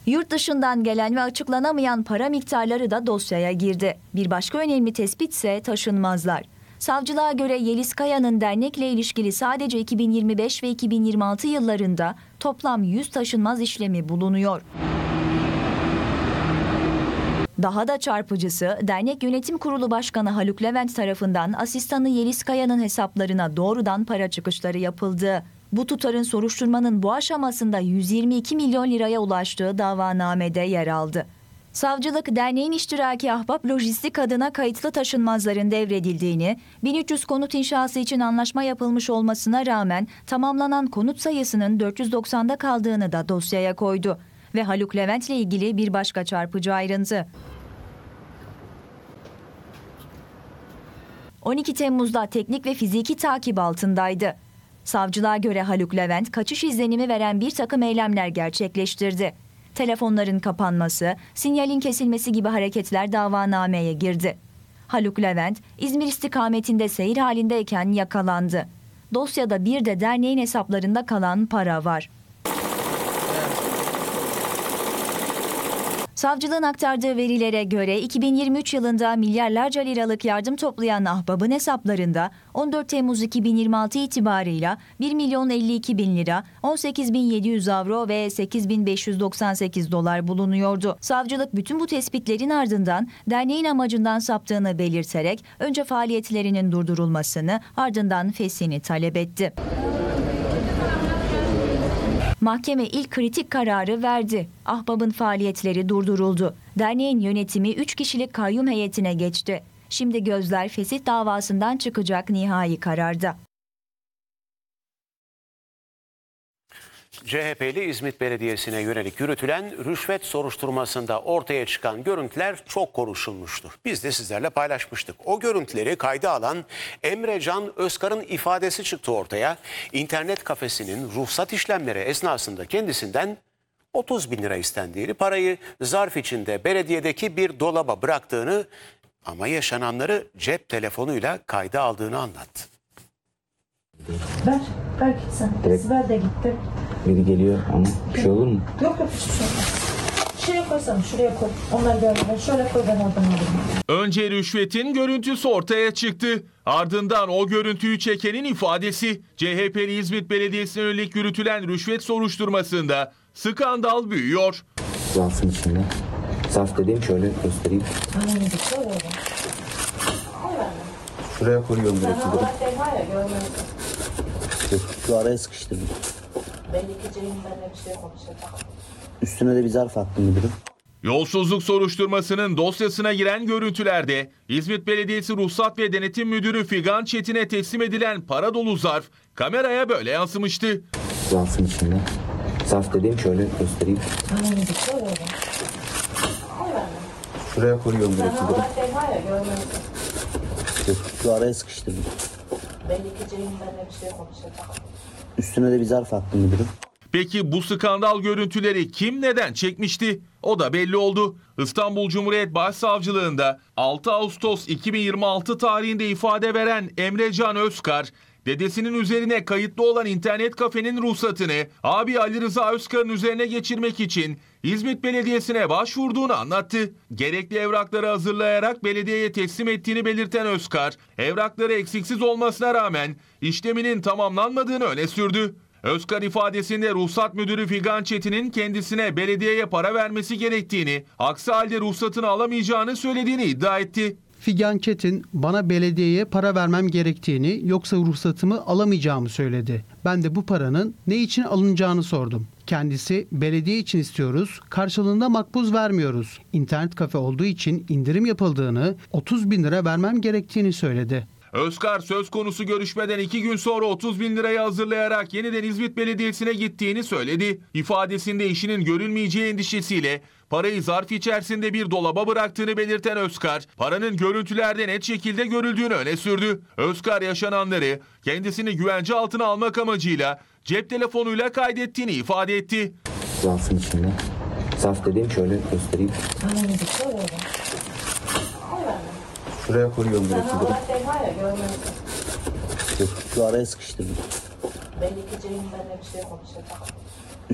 Yurt dışından gelen ve açıklanamayan para miktarları da dosyaya girdi. Bir başka önemli tespit ise taşınmazlar. Savcılığa göre Yeliz Kaya'nın dernekle ilişkili sadece 2025 ve 2026 yıllarında toplam 100 taşınmaz işlemi bulunuyor. Daha da çarpıcısı, dernek yönetim kurulu başkanı Haluk Levent tarafından asistanı Yeliz Kaya'nın hesaplarına doğrudan para çıkışları yapıldı. Bu tutarın soruşturmanın bu aşamasında 122 milyon liraya ulaştığı davanamede yer aldı. Savcılık, derneğin iştiraki Ahbap Lojistik adına kayıtlı taşınmazların devredildiğini, 1300 konut inşası için anlaşma yapılmış olmasına rağmen tamamlanan konut sayısının 490'da kaldığını da dosyaya koydu. Ve Haluk Levent'le ilgili bir başka çarpıcı ayrıntı. 12 Temmuz'da teknik ve fiziki takip altındaydı. Savcılığa göre Haluk Levent, kaçış izlenimi veren bir takım eylemler gerçekleştirdi. Telefonların kapanması, sinyalin kesilmesi gibi hareketler davanameye girdi. Haluk Levent, İzmir istikametinde seyir halindeyken yakalandı. Dosyada bir de derneğin hesaplarında kalan para var. Savcılığın aktardığı verilere göre 2023 yılında milyarlarca liralık yardım toplayan Ahbap'ın hesaplarında 14 Temmuz 2026 itibarıyla 1 milyon 52 bin lira, 18.700 avro ve 8.598 dolar bulunuyordu. Savcılık bütün bu tespitlerin ardından derneğin amacından saptığını belirterek önce faaliyetlerinin durdurulmasını, ardından feshini talep etti. Mahkeme ilk kritik kararı verdi. Ahbap'ın faaliyetleri durduruldu. Derneğin yönetimi 3 kişilik kayyum heyetine geçti. Şimdi gözler fesih davasından çıkacak nihai kararda. CHP'li İzmit Belediyesi'ne yönelik yürütülen rüşvet soruşturmasında ortaya çıkan görüntüler çok konuşulmuştur. Biz de sizlerle paylaşmıştık. O görüntüleri kayda alan Emrecan Özkar'ın ifadesi çıktı ortaya. İnternet kafesinin ruhsat işlemleri esnasında kendisinden 30 bin lira istendiğini, parayı zarf içinde belediyedeki bir dolaba bıraktığını ama yaşananları cep telefonuyla kayda aldığını anlattı. Ver gitsin. Ver de gitti. Biri geliyor ama bir şey olur mu? Yok hiçbir şey olmaz. Şuraya koysana, şuraya koy. Onlar görmeden şöyle koy, ben oradan alayım. Önce rüşvetin görüntüsü ortaya çıktı. Ardından o görüntüyü çekenin ifadesi. CHP'li İzmit Belediyesi'ne yönelik yürütülen rüşvet soruşturmasında skandal büyüyor. Zarfın içinde. Zarf dediğim şöyle göstereyim. Aynen şöyle. Şuraya koyuyorum direkt. Sen var ya görmezsin. Şu araya sıkıştırdım. Belli ki Ceyhun'dan bir şey konuşacak. Üstüne de bir zarf attım müdürüm. Yolsuzluk soruşturmasının dosyasına giren görüntülerde İzmit Belediyesi Ruhsat ve Denetim Müdürü Figan Çetin'e teslim edilen para dolu zarf kameraya böyle yansımıştı. Zarfın içinde. Zarf dediğim şöyle göstereyim. Aynen şöyle. Şuraya koyuyorum direkt. Sen var ya görmezsin. Şu araya sıkıştırdım. Belli ki Ceyhun'dan bir şey konuşacak. Üstüne de bir zarf attım müdürüm. Peki bu skandal görüntüleri kim neden çekmişti? O da belli oldu. İstanbul Cumhuriyet Başsavcılığında 6 Ağustos 2026 tarihinde ifade veren Emrecan Özkar, dedesinin üzerine kayıtlı olan internet kafenin ruhsatını abi Ali Rıza Özkar'ın üzerine geçirmek için İzmit Belediyesi'ne başvurduğunu anlattı. Gerekli evrakları hazırlayarak belediyeye teslim ettiğini belirten Özkar, evrakları eksiksiz olmasına rağmen işleminin tamamlanmadığını öne sürdü. Özkar ifadesinde ruhsat müdürü Figan Çetin'in kendisine belediyeye para vermesi gerektiğini, aksi halde ruhsatını alamayacağını söylediğini iddia etti. Figan Çetin bana belediyeye para vermem gerektiğini, yoksa ruhsatımı alamayacağımı söyledi. Ben de bu paranın ne için alınacağını sordum. Kendisi belediye için istiyoruz, karşılığında makbuz vermiyoruz. İnternet kafe olduğu için indirim yapıldığını, 30 bin lira vermem gerektiğini söyledi. Özkar söz konusu görüşmeden 2 gün sonra 30 bin lirayı hazırlayarak yeniden İzmit Belediyesi'ne gittiğini söyledi. İfadesinde işinin görülmeyeceği endişesiyle parayı zarf içerisinde bir dolaba bıraktığını belirten Özkar, paranın görüntülerde net şekilde görüldüğünü öne sürdü. Özkar yaşananları kendisini güvence altına almak amacıyla cep telefonuyla kaydettiğini ifade etti. Zarfın içinde. Zarf dediğim şöyle göstereyim. Aynen şöyle. Şuraya koyuyorum direkt. Sen var ya görmezsin. Şu araya sıkıştırdım. Belli ki Ceyhun'dan bir şey konuşacak.